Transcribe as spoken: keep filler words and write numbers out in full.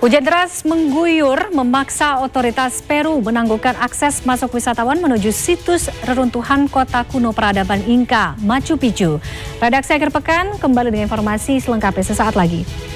Hujan deras mengguyur memaksa otoritas Peru menangguhkan akses masuk wisatawan menuju situs reruntuhan kota kuno peradaban Inka, Machu Picchu. Redaksi Akhir Pekan kembali dengan informasi selengkapnya sesaat lagi.